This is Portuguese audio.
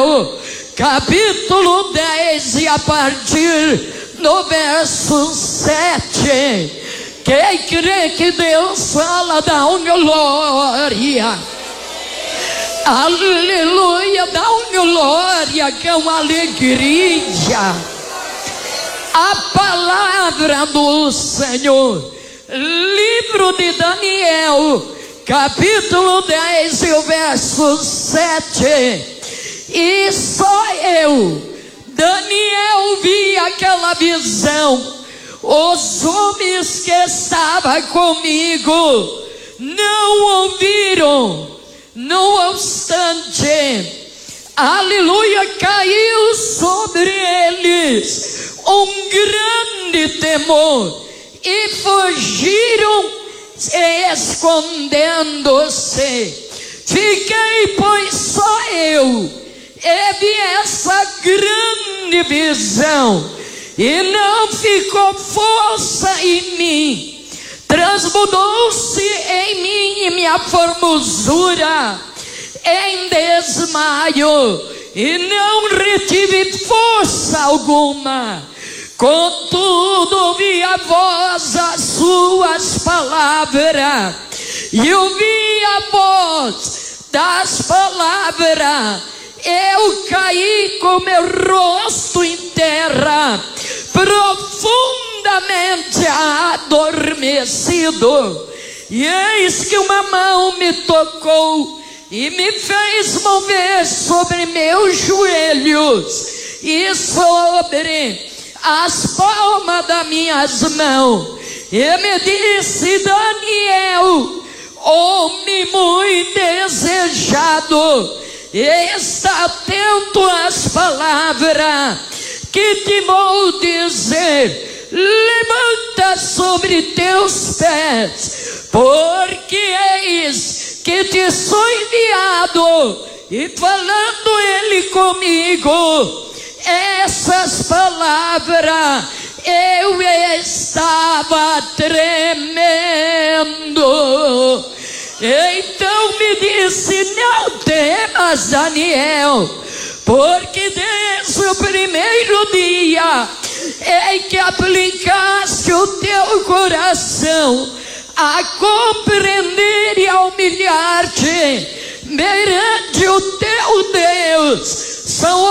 Daniel, capítulo 10, e a partir do verso 7. Quem crê que Deus fala, dá uma glória. Aleluia, dá uma glória com alegria. A palavra do Senhor, livro de Daniel, capítulo 10, e o verso 7. E só eu, Daniel, vi aquela visão. Os homens que estavam comigo não ouviram. No obstante, aleluia, caiu sobre eles um grande temor e fugiram, escondendo-se. Fiquei, pois, só eu, e vi essa grande visão. E não ficou força em mim, transmudou-se em mim e minha formosura em desmaio, e não retive força alguma. Contudo, ouvi a voz das suas palavras, e ouvi a voz das palavras. Eu caí com meu rosto em terra, profundamente adormecido. E eis que uma mão me tocou e me fez mover sobre meus joelhos e sobre as palmas das minhas mãos. E me disse: Daniel, homem muito desejado, está atento às palavras que te vou dizer. Levanta sobre teus pés, porque eis que te sou enviado. E falando ele comigo essas palavras, eu estava tremendo. Então me disse: não temas, Daniel, porque desde o primeiro dia em que aplicaste o teu coração a compreender e a humilhar-te perante o teu Deus, são